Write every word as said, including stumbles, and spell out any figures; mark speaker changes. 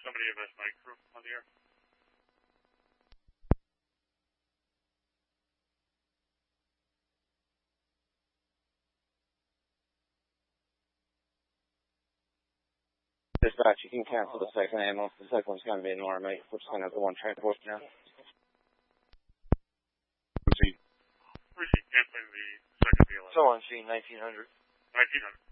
Speaker 1: somebody of S night crew on the air?
Speaker 2: Dispatch, you can cancel the second ammo. The second one's going to be an R M eight. We're just going to have the one transport now.
Speaker 1: Proceed. Proceed. Canceling the second deal.
Speaker 3: So on scene, nineteen hundred.
Speaker 1: nineteen hundred.